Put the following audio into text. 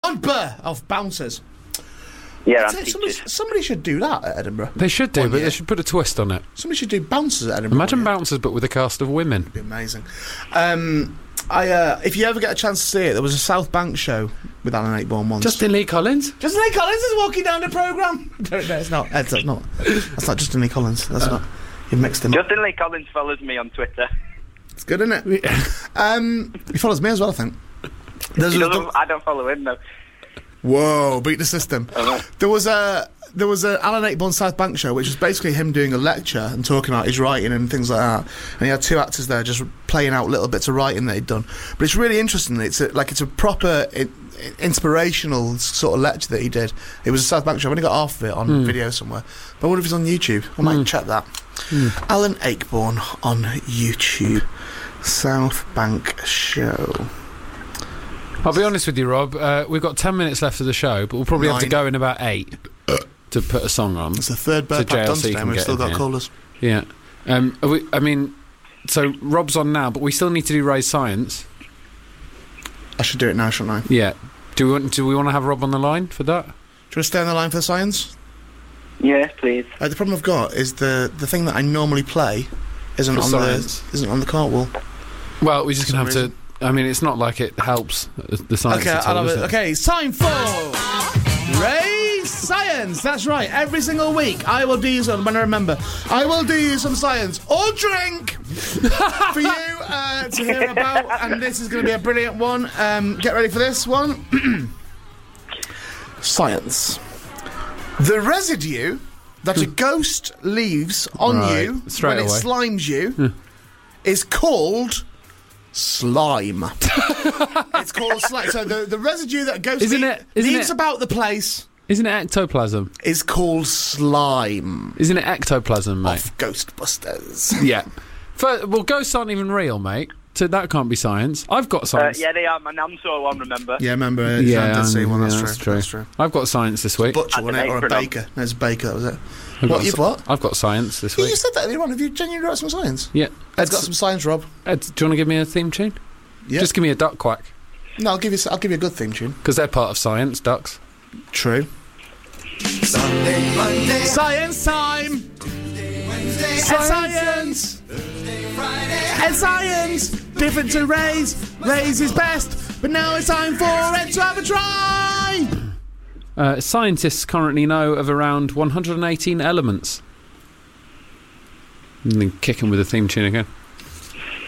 number of bouncers. Yeah, Somebody should do that at Edinburgh. They should do, but they should put a twist on it. Somebody should do bouncers at Edinburgh. Imagine bouncers, but with a cast of women. It'd be amazing. If you ever get a chance to see it, there was a South Bank show with Alan Ayckbourn once. Justin Lee Collins? Justin Lee Collins is walking down the programme. No, it's not. That's not Justin Lee Collins. That's not. You've mixed him up. Justin Lee Collins follows me on Twitter. It's good, isn't it? He follows me as well, I think. I don't follow him, though. Whoa, beat the system. There was a Alan Ayckbourn South Bank show, which was basically him doing a lecture and talking about his writing and things like that. And he had two actors there just playing out little bits of writing that he'd done. But it's really interesting. It's a proper inspirational sort of lecture that he did. It was a South Bank show. I've only got half of it on video somewhere. But I wonder if it's on YouTube. I might check that. Alan Ayckbourn on YouTube. South Bank show. I'll be honest with you, Rob. We've got 10 minutes left of the show, but we'll probably have to go in about 8 to put a song on. It's the third bird pack done today, and we've still got callers. Yeah. So Rob's on now, but we still need to do Raise Science. I should do it now, shouldn't I? Yeah. Do we want to have Rob on the line for that? Do you want to stay on the line for the science? Yeah, please. The problem I've got is the thing that I normally play isn't on the cartwhole. Well, we're just going to have to... I mean, it's not like it helps the science at all, is it? Okay, it's time for Raise Science. That's right. Every single week, I will do you some. When I remember, I will do you some science or drink for you to hear about. And this is going to be a brilliant one. Get ready for this one. Science. The residue that a ghost leaves on you when it slimes you is called slime. It's called slime. So the residue that a ghost leaves about the place... Isn't it ectoplasm? Is called slime. Isn't it ectoplasm, mate? Of Ghostbusters. Yeah. Well, ghosts aren't even real, mate. So that can't be science. I've got science. Yeah, they are. My nan saw one, remember? Yeah, remember. I did see one. That's true. I've got science this week. Butcher, wasn't it? Or a baker. No, it's a baker, that was it. What? I've got science this week. You said that earlier on. Have you genuinely got some science? Yeah. Ed's got some science, Rob. Ed, do you want to give me a theme tune? Yeah. Just give me a duck quack. No, I'll give you a good theme tune. Because they're part of science, ducks. True. Sunday, Monday, science time! Tuesday, Wednesday, science! Thursday, Friday, and science! Different to Raise. Raise is best, but now it's time for Ed to have a try! Scientists currently know of around 118 elements. And then kick 'em with a theme tune again.